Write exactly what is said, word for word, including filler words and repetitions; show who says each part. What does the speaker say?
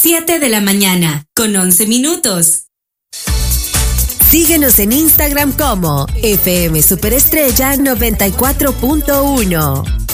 Speaker 1: siete de la mañana, con once minutos.
Speaker 2: Síguenos en Instagram como F M Superestrella noventa y cuatro punto uno.